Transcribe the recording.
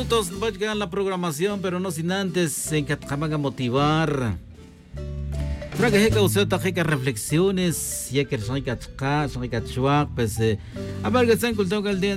Va a llegar la programación, pero no sin antes en que a motivar. Traga heca usted tajeca reflexiones, ya que son pues a ver que están cultando el día